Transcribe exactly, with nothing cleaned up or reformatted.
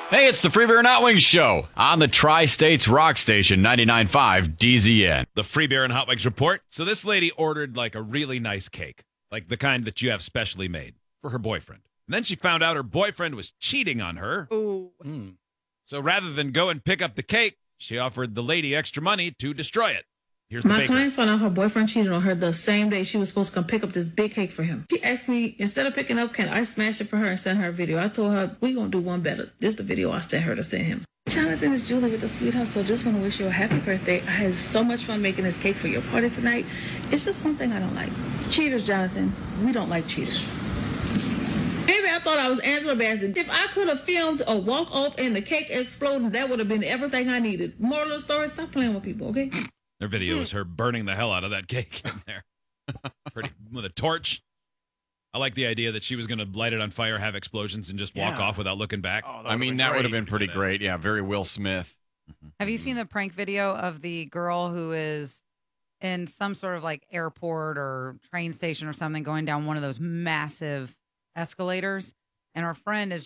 Hey, it's the Free Beer and Hot Wings Show on the Tri-States Rock Station, ninety-nine point five D Z N. The Free Beer and Hot Wings report. So this lady ordered like a really nice cake, like the kind that you have specially made for her boyfriend. And then she found out her boyfriend was cheating on her. Ooh. Mm. So rather than go and pick up the cake, she offered the lady extra money to destroy it. Here's the My baker. client found out her boyfriend cheated on her the same day she was supposed to come pick up this big cake for him. She asked me, instead of picking up, can I smash it for her and send her a video? I told her, we going to do one better. This is the video I sent her to send him. Jonathan, it's Julie with the Sweetheart, so just want to wish you a happy birthday. I had so much fun making this cake for your party tonight. It's just one thing I don't like. Cheaters, Jonathan. We don't like cheaters. Maybe I thought I was Angela Bassett. If I could have filmed a walk off and the cake exploding, that would have been everything I needed. Moral of the story, stop playing with people, okay? Their video is her burning the hell out of that cake in there. Pretty with a torch. I like the idea that she was going to light it on fire, have explosions, and just walk Yeah. off without looking back. Oh, that I mean, would've that been would have great. been pretty great. Yeah, very Will Smith. Have you seen the prank video of the girl who is in some sort of like airport or train station or something going down one of those massive escalators? And her friend is